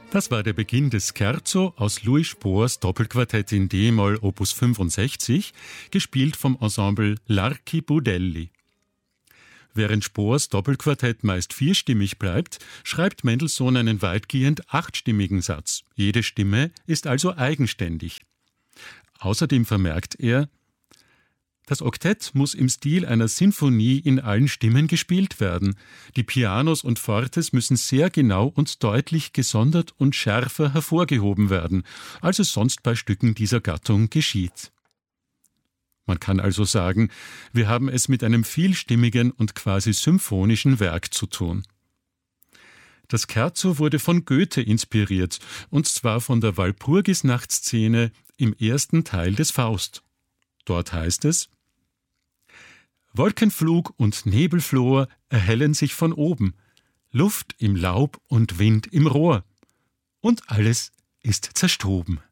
Das war der Beginn des Scherzo aus Louis Spohrs Doppelquartett in D-Moll Opus 65, gespielt vom Ensemble L'Archibudelli. Während Spohrs Doppelquartett meist vierstimmig bleibt, schreibt Mendelssohn einen weitgehend achtstimmigen Satz. Jede Stimme ist also eigenständig. Außerdem vermerkt er: Das Oktett muss im Stil einer Sinfonie in allen Stimmen gespielt werden. Die Pianos und Fortes müssen sehr genau und deutlich gesondert und schärfer hervorgehoben werden, als es sonst bei Stücken dieser Gattung geschieht. Man kann also sagen, wir haben es mit einem vielstimmigen und quasi symphonischen Werk zu tun. Das Scherzo wurde von Goethe inspiriert, und zwar von der Walpurgisnachtszene im ersten Teil des Faust. Dort heißt es: Wolkenflug und Nebelflor erhellen sich von oben, Luft im Laub und Wind im Rohr, und alles ist zerstoben.